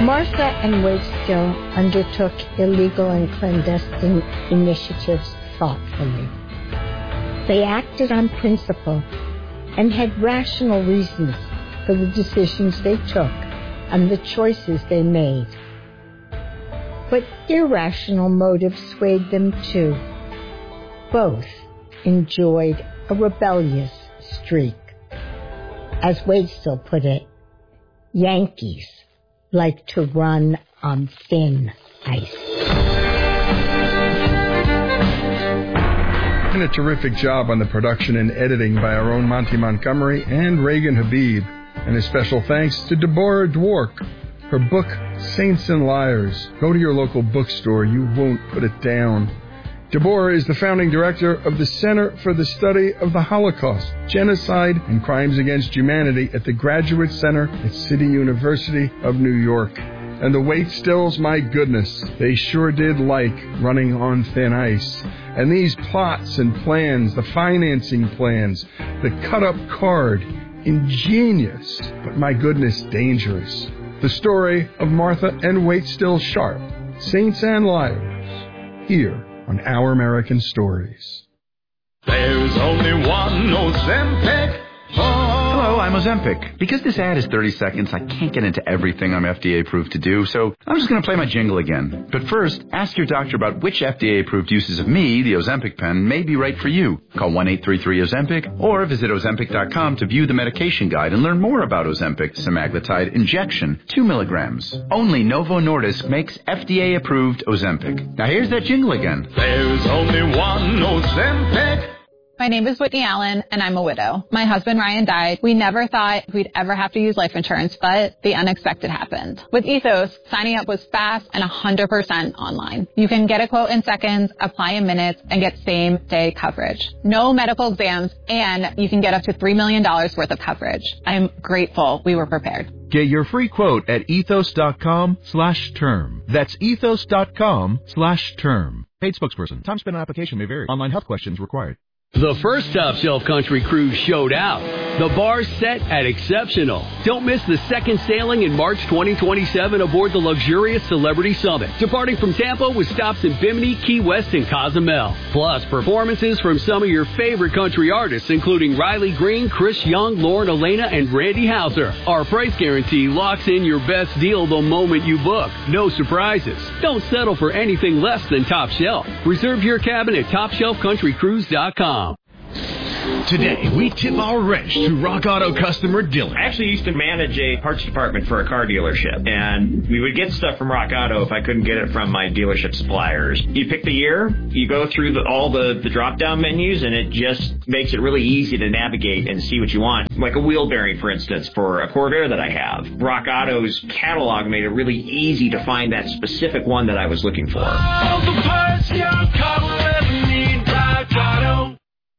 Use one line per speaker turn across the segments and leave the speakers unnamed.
Martha and Waitstill undertook illegal and clandestine initiatives thoughtfully. They acted on principle and had rational reasons for the decisions they took and the choices they made. But irrational motives swayed them too. Both enjoyed a rebellious streak. As Waitstill put it, Yankees like to run on thin ice.
And a terrific job on the production and editing by our own Monty Montgomery and Reagan Habib. And a special thanks to Deborah Dwork. Her book, Saints and Liars. Go to your local bookstore. You won't put it down. Deborah is the founding director of the Center for the Study of the Holocaust, Genocide, and Crimes Against Humanity at the Graduate Center at City University of New York. And the Waitstills, my goodness, they sure did like running on thin ice. And these plots and plans, the financing plans, the cut-up card, ingenious, but my goodness, dangerous. The story of Martha and Waitstill Sharp, Saints and Liars, here on Our American Stories.
There's only one Ozempic.
Hello, I'm Ozempic. Because this ad is 30 seconds, I can't get into everything I'm FDA approved to do, so I'm just going to play my jingle again. But first, ask your doctor about which FDA approved uses of me, the Ozempic pen, may be right for you. Call 1-833-OZEMPIC or visit Ozempic.com to view the medication guide and learn more about Ozempic semaglutide injection, 2 milligrams. Only Novo Nordisk makes FDA approved Ozempic. Now here's that jingle again.
There's only one Ozempic.
My name is Whitney Allen, and I'm a widow. My husband, Ryan, died. We never thought we'd ever have to use life insurance, but the unexpected happened. With Ethos, signing up was fast and 100% online. You can get a quote in seconds, apply in minutes, and get same-day coverage. No medical exams, and you can get up to $3 million worth of coverage. I'm grateful we were prepared.
Get your free quote at ethos.com/term. That's ethos.com/term. Paid spokesperson. Time spent on application may vary. Online health questions required.
The first Top Shelf Country Cruise showed out. The bar's set at exceptional. Don't miss the second sailing in March 2027 aboard the luxurious Celebrity Summit, departing from Tampa with stops in Bimini, Key West, and Cozumel. Plus, performances from some of your favorite country artists, including Riley Green, Chris Young, Lauren Elena, and Randy Houser. Our price guarantee locks in your best deal the moment you book. No surprises. Don't settle for anything less than Top Shelf. Reserve your cabin at TopShelfCountryCruise.com.
Today, we tip our wrench to Rock Auto customer Dylan.
I actually used to manage a parts department for a car dealership, and we would get stuff from Rock Auto if I couldn't get it from my dealership suppliers. You pick the year, you go through all the drop-down menus, and it just makes it really easy to navigate and see what you want. Like a wheel bearing, for instance, for a Corvair that I have. Rock Auto's catalog made it really easy to find that specific one that I was looking for.
All the parts your car will ever need, Rock Auto.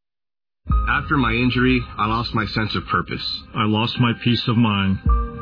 After my injury, I lost my sense of purpose.
I lost my peace of mind.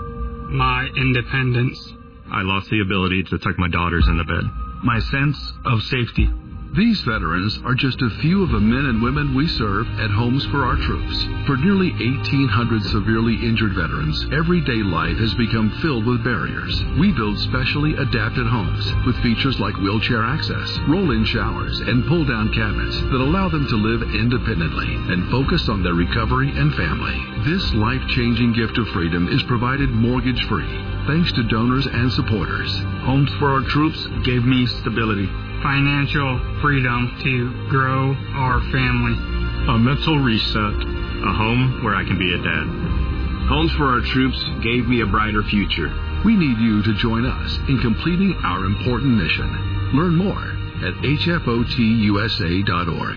My independence.
I lost the ability to tuck my daughters in the bed.
My sense of safety.
These veterans are just a few of the men and women we serve at Homes for Our Troops. For nearly 1,800 severely injured veterans, everyday life has become filled with barriers. We build specially adapted homes with features like wheelchair access, roll-in showers, and pull-down cabinets that allow them to live independently and focus on their recovery and family. This life-changing gift of freedom is provided mortgage-free, thanks to donors and supporters.
Homes for Our Troops gave me stability, financial freedom to grow our family,
a mental reset, a home where I can be a dad.
Homes for Our Troops gave me a brighter future.
We need you to join us in completing our important mission. Learn more at hfotusa.org.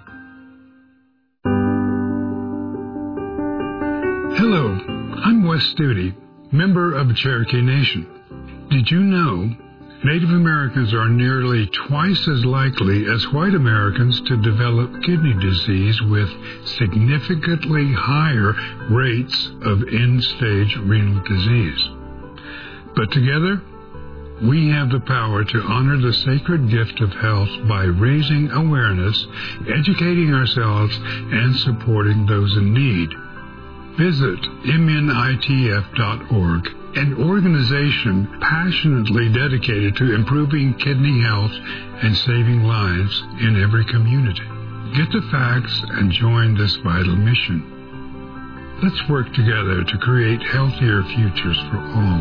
Hello, I'm Wes Studi, member of Cherokee Nation. Did you know Native Americans are nearly twice as likely as white Americans to develop kidney disease with significantly higher rates of end-stage renal disease? But together, we have the power to honor the sacred gift of health by raising awareness, educating ourselves, and supporting those in need. Visit immunitf.org, an organization passionately dedicated to improving kidney health and saving lives in every community. Get the facts and join this vital mission. Let's work together to create healthier futures for all.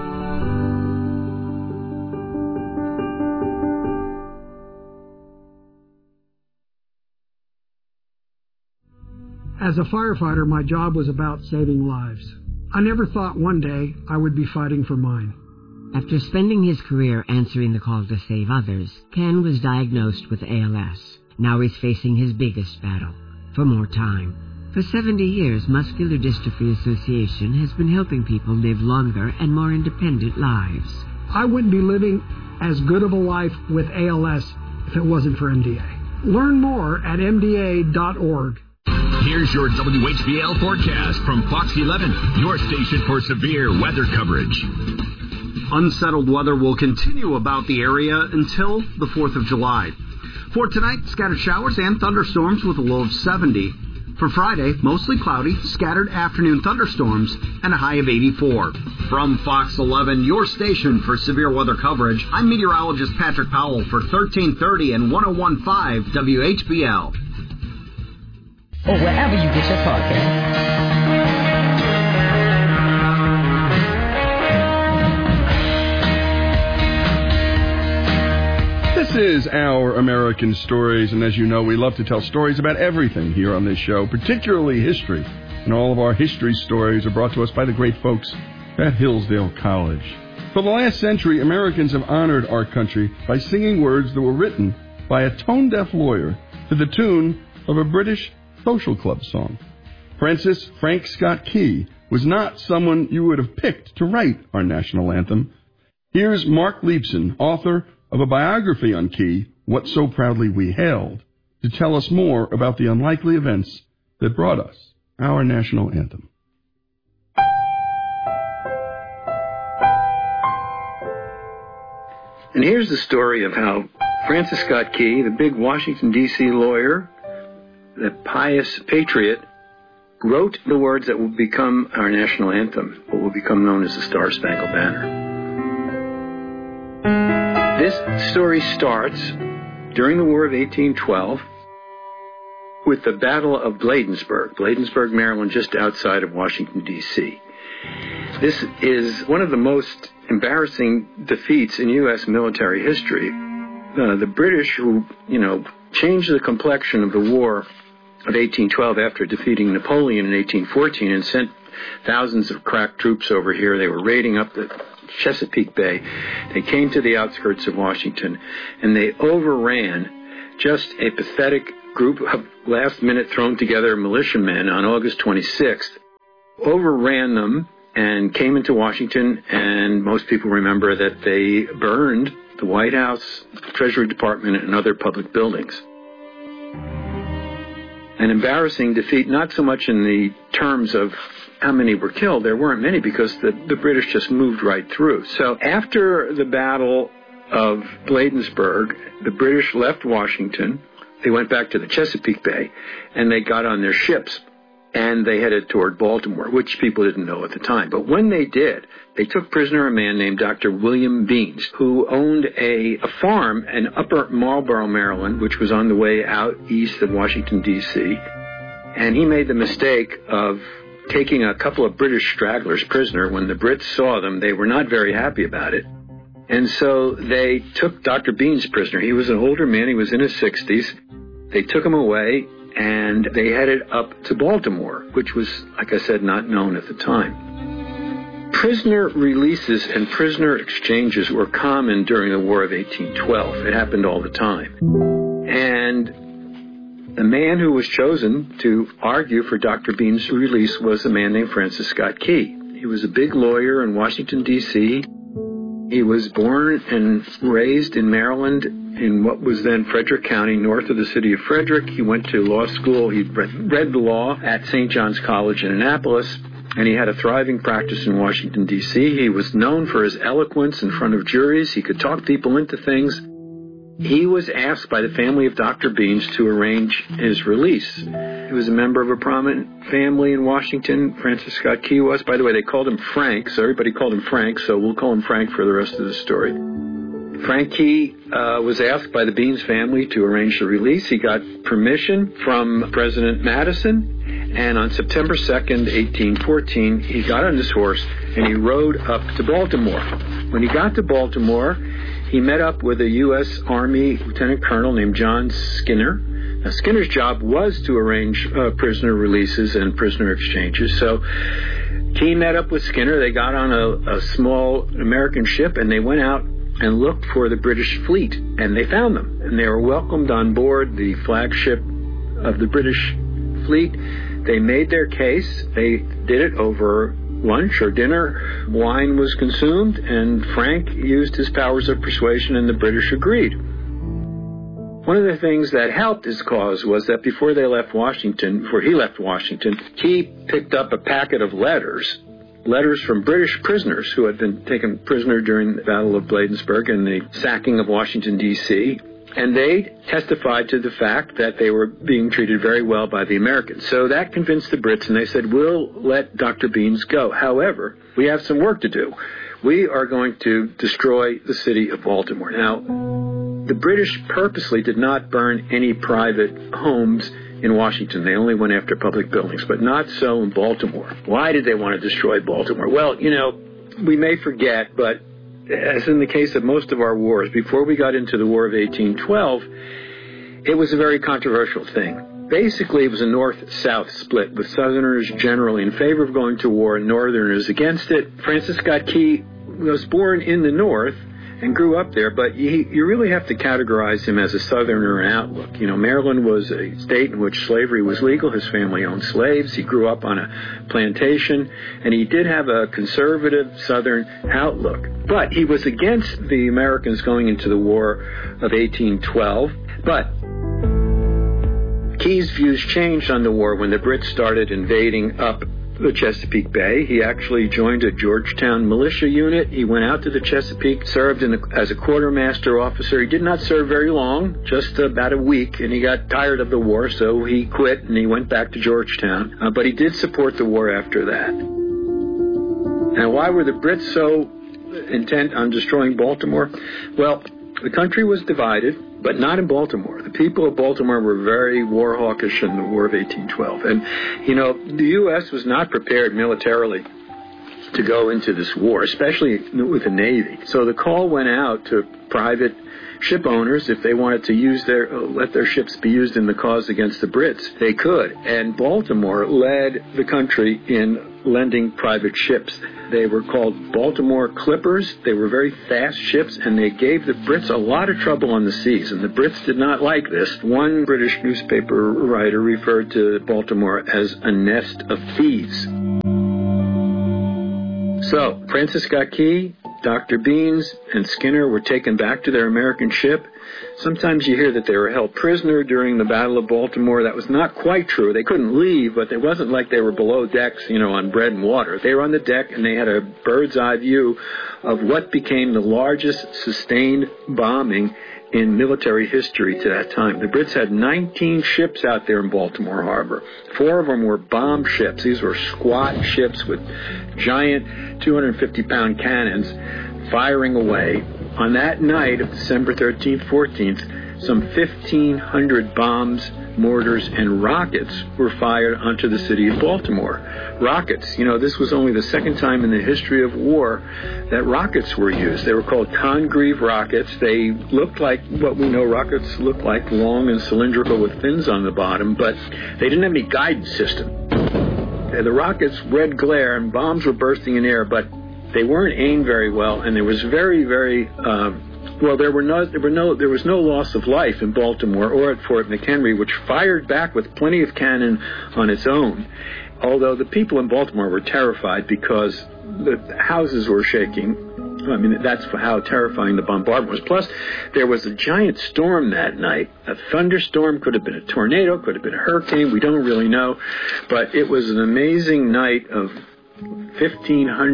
As a firefighter, my job was about saving lives. I never thought one day I would be fighting for mine.
After spending his career answering the call to save others, Ken was diagnosed with ALS. Now he's facing his biggest battle, for more time. For 70 years, Muscular Dystrophy Association has been helping people live longer and more independent lives.
I wouldn't be living as good of a life with ALS if it wasn't for MDA. Learn more at MDA.org.
Here's your WHBL forecast from Fox 11, your station for severe weather coverage.
Unsettled weather will continue about the area until the 4th of July. For tonight, scattered showers and thunderstorms with a low of 70. For Friday, mostly cloudy, scattered afternoon thunderstorms, and a high of 84. From Fox 11, your station for severe weather coverage, I'm meteorologist Patrick Powell for 1330 and 101.5 WHBL.
Or wherever you get your podcast.
This is Our American Stories, and as you know, we love to tell stories about everything here on this show, particularly history. And all of our history stories are brought to us by the great folks at Hillsdale College. For the last century, Americans have honored our country by singing words that were written by a tone-deaf lawyer to the tune of a British social club song. Francis Frank Scott Key was not someone you would have picked to write our national anthem. Here's Mark Leibson, author of a biography on Key, What So Proudly We Hailed, to tell us more about the unlikely events that brought us our national anthem.
And here's the story of how Francis Scott Key, the big Washington, D.C. lawyer, the pious patriot, wrote the words that will become our national anthem, what will become known as the Star-Spangled Banner. This story starts during the War of 1812 with the Battle of Bladensburg, Maryland, just outside of Washington, D.C. This is one of the most embarrassing defeats in U.S. military history. The British, who, changed the complexion of the war of 1812 after defeating Napoleon in 1814 and sent thousands of crack troops over here. They were raiding up the Chesapeake Bay. They came to the outskirts of Washington, and they overran just a pathetic group of last-minute thrown-together militiamen on August 26th, overran them and came into Washington, and most people remember that they burned the White House, Treasury Department, and other public buildings. An embarrassing defeat, not so much in the terms of how many were killed. There weren't many because the British just moved right through. So after the Battle of Bladensburg, the British left Washington. They went back to the Chesapeake Bay, and they got on their ships, and they headed toward Baltimore, which people didn't know at the time. But when they did, they took prisoner a man named Dr. William Beans, who owned a farm in Upper Marlboro, Maryland, which was on the way out east of Washington, D.C., and he made the mistake of taking a couple of British stragglers prisoner. When the Brits saw them, they were not very happy about it. And so they took Dr. Beans prisoner. He was an older man. He was in his 60s. They took him away, and they headed up to Baltimore, which was, like I said, not known at the time. Prisoner releases and prisoner exchanges were common during the War of 1812. It happened all the time. And the man who was chosen to argue for Dr. Beans' release was a man named Francis Scott Key. He was a big lawyer in Washington, D.C. He was born and raised in Maryland in what was then Frederick County, north of the city of Frederick. He went to law school. He read law at St. John's College in Annapolis, and he had a thriving practice in Washington, D.C. He was known for his eloquence in front of juries. He could talk people into things. he was asked by the family of Dr. Beans to arrange his release. He was a member of a prominent family in Washington. Francis Scott Key was. By the way, they called him Frank, so everybody called him Frank, so we'll call him Frank for the rest of the story. Frank Key was asked by the Beans family to arrange the release. He got permission from President Madison, and on September 2nd, 1814, he got on his horse and he rode up to Baltimore. When he got to Baltimore, he met up with a U.S. Army lieutenant colonel named John Skinner. Now, Skinner's job was to arrange prisoner releases and prisoner exchanges. So Key met up with Skinner. They got on a small American ship, and they went out and looked for the British fleet, and they found them. And they were welcomed on board the flagship of the British fleet. They made their case. They did it over lunch or dinner. Wine was consumed, and Frank used his powers of persuasion, and the British agreed. One of the things that helped his cause was that before he left Washington, Key picked up a packet of letters from British prisoners who had been taken prisoner during the Battle of Bladensburg and the sacking of Washington, D.C., and they testified to the fact that they were being treated very well by the Americans. So that convinced the Brits, and they said, we'll let Dr. Beans go. However, we have some work to do. We are going to destroy the city of Baltimore. Now, the British purposely did not burn any private homes in Washington. They only went after public buildings, but not so in Baltimore. Why did they want to destroy Baltimore? Well, we may forget, but as in the case of most of our wars, before we got into the War of 1812, it was a very controversial thing. Basically, it was a north-south split, with Southerners generally in favor of going to war and Northerners against it. Francis Scott Key was born in the North and grew up there, but you really have to categorize him as a Southerner in outlook. Maryland was a state in which slavery was legal. His family owned slaves. He grew up on a plantation, and he did have a conservative Southern outlook. But he was against the Americans going into the War of 1812. But Key's views changed on the war when the Brits started invading up the Chesapeake Bay. He actually joined a Georgetown militia unit. He went out to the Chesapeake, served as a quartermaster officer. He did not serve very long, just about a week, and he got tired of the war, so he quit and he went back to Georgetown. But he did support the war after that. Now, why were the Brits so intent on destroying Baltimore? Well, the country was divided, but not in Baltimore. The people of Baltimore were very war hawkish in the War of 1812. And, the U.S. was not prepared militarily to go into this war, especially with the Navy. So the call went out to private ship owners. If they wanted to let their ships be used in the cause against the Brits, they could. And Baltimore led the country in lending private ships. They were called Baltimore Clippers. They were very fast ships, and they gave the Brits a lot of trouble on the seas, and the Brits did not like this. One British newspaper writer referred to Baltimore as a nest of thieves. So, Francis Scott Key, Dr. Beans, and Skinner were taken back to their American ship. Sometimes you hear that they were held prisoner during the Battle of Baltimore. That was not quite true. They couldn't leave, but it wasn't like they were below decks, on bread and water. They were on the deck, and they had a bird's eye view of what became the largest sustained bombing in military history to that time. The Brits had 19 ships out there in Baltimore Harbor. 4 of them were bomb ships. These were squat ships with giant 250-pound cannons firing away. On that night of December 13th, 14th, some 1,500 bombs, mortars, and rockets were fired onto the city of Baltimore. Rockets, this was only the second time in the history of war that rockets were used. They were called Congreve rockets. They looked like what we know rockets look like, long and cylindrical with fins on the bottom, but they didn't have any guidance system. The rockets' red glare and bombs were bursting in air, but they weren't aimed very well, and there was very, very there was no loss of life in Baltimore or at Fort McHenry, which fired back with plenty of cannon on its own. Although the people in Baltimore were terrified because the houses were shaking. I mean, that's how terrifying the bombardment was. Plus, there was a giant storm that night. A thunderstorm, could have been a tornado, could have been a hurricane. We don't really know. But it was an amazing night of 1,500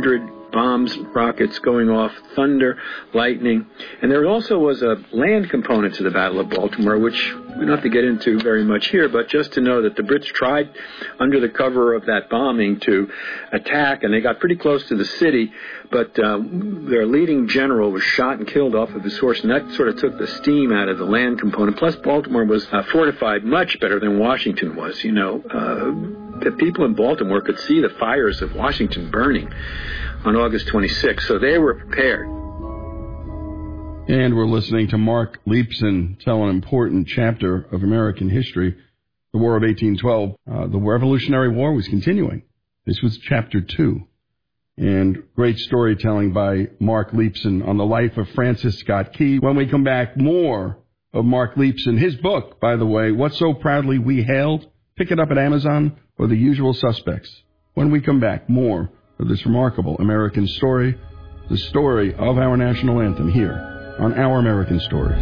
bombs, rockets going off, thunder, lightning. And there also was a land component to the Battle of Baltimore, which we don't have to get into very much here, but just to know that the Brits tried, under the cover of that bombing, to attack, and they got pretty close to the city, but their leading general was shot and killed off of his horse, and that sort of took the steam out of the land component. Plus, Baltimore was fortified much better than Washington was. You know, the people in Baltimore could see the fires of Washington burning on August 26th, so they were prepared.
And we're listening to Mark Leibson tell an important chapter of American history, the War of 1812. The Revolutionary War was continuing. This was Chapter 2. And great storytelling by Mark Leibson on the life of Francis Scott Key. When we come back, more of Mark Leibson. His book, by the way, What So Proudly We Hailed. Pick it up at Amazon or The Usual Suspects. When we come back, more of this remarkable American story, the story of our national anthem here on Our American Stories.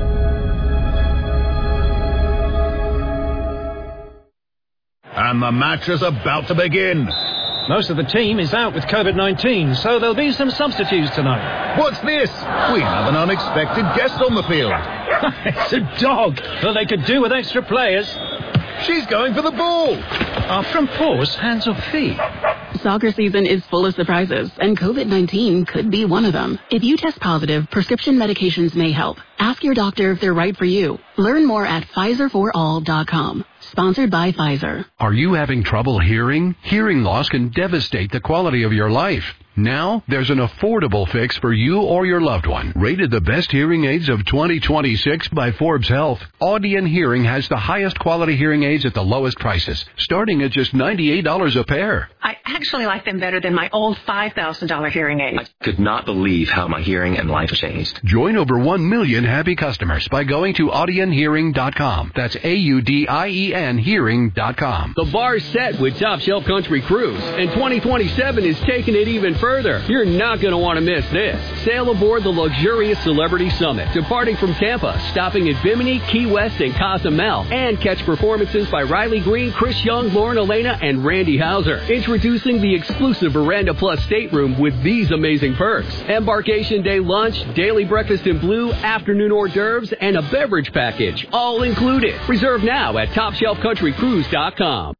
And the match is about to begin.
Most of the team is out with COVID-19, so there'll be some substitutes tonight.
What's this? We have an unexpected guest on the field.
It's a dog. Well, they could do with extra players.
She's going for the ball.
Are from paws, hands or feet?
Soccer season is full of surprises, and COVID-19 could be one of them. If you test positive, prescription medications may help. Ask your doctor if they're right for you. Learn more at PfizerForAll.com. Sponsored by Pfizer.
Are you having trouble hearing? Hearing loss can devastate the quality of your life. Now, there's an affordable fix for you or your loved one. Rated the best hearing aids of 2026 by Forbes Health, Audion Hearing has the highest quality hearing aids at the lowest prices, starting at just $98 a pair.
I actually like them better than my old $5,000 hearing aid.
I could not believe how my hearing and life changed.
Join over 1 million happy customers by going to AudionHearing.com. That's AUDIEN Hearing.com.
The bar's set with Top Shelf Country Cruise, and 2027 is taking it even further. You're not going to want to miss this. Sail aboard the luxurious Celebrity Summit, departing from Tampa, stopping at Bimini, Key West, and Cozumel, and catch performances by Riley Green, Chris Young, Lauren Elena, and Randy Hauser. Introducing the exclusive Veranda Plus stateroom with these amazing perks: embarkation day lunch, daily breakfast in blue, afternoon hors d'oeuvres, and a beverage package, all included. Reserve now at TopShelfCountryCruise.com.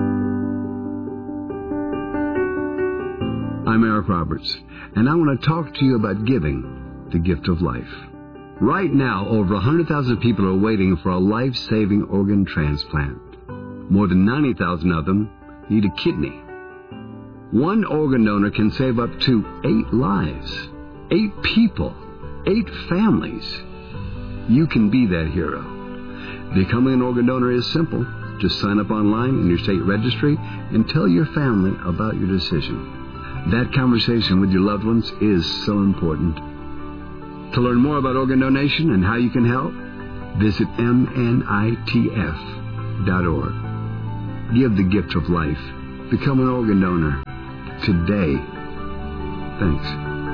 I'm Eric Roberts, and I want to talk to you about giving the gift of life. Right now, over 100,000 people are waiting for a life-saving organ transplant. More than 90,000 of them need a kidney. One organ donor can save up to 8 lives, 8 people, 8 families. You can be that hero. Becoming an organ donor is simple. Just sign up online in your state registry and tell your family about your decision. That conversation with your loved ones is so important. To learn more about organ donation and how you can help, visit MNITF.org. Give the gift of life. Become an organ donor today. Thanks.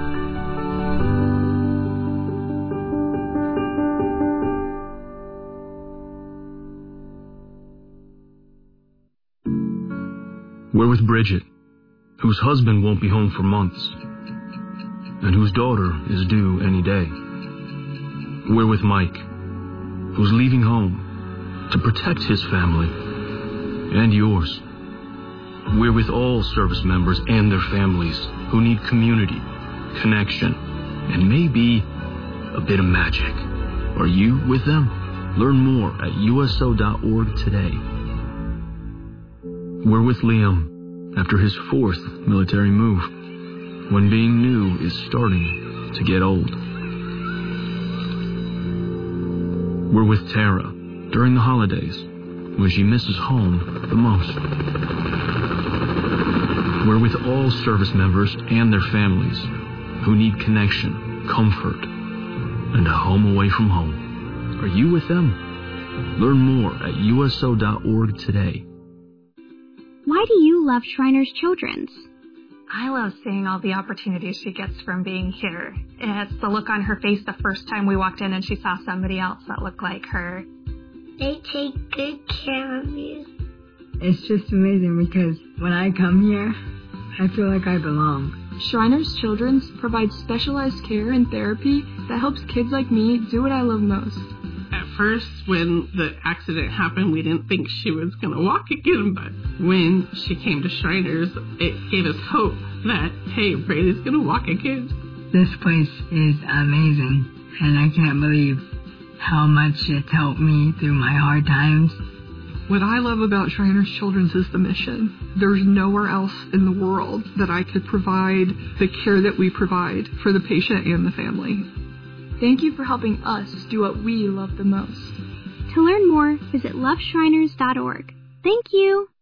We're with Bridget, whose husband won't be home for months, and whose daughter is due any day. We're with Mike, who's leaving home to protect his family and yours. We're with all service members and their families who need community, connection, and maybe a bit of magic. Are you with them? Learn more at USO.org today. We're with Liam after his 4th military move, when being new is starting to get old. We're with Tara during the holidays, when she misses home the most. We're with all service members and their families who need connection, comfort, and a home away from home. Are you with them? Learn more at USO.org today.
Why do you love Shriners Children's?
I love seeing all the opportunities she gets from being here. It's the look on her face the first time we walked in and she saw somebody else that looked like her.
They take good care of you.
It's just amazing because when I come here, I feel like I belong.
Shriners Children's provides specialized care and therapy that helps kids like me do what I love most.
At first, when the accident happened, we didn't think she was going to walk again, but when she came to Shriners, it gave us hope that, hey, Brady's going to walk again.
This place is amazing, and I can't believe how much it's helped me through my hard times.
What I love about Shriners Children's is the mission. There's nowhere else in the world that I could provide the care that we provide for the patient and the family.
Thank you for helping us do what we love the most.
To learn more, visit loveshriners.org. Thank you.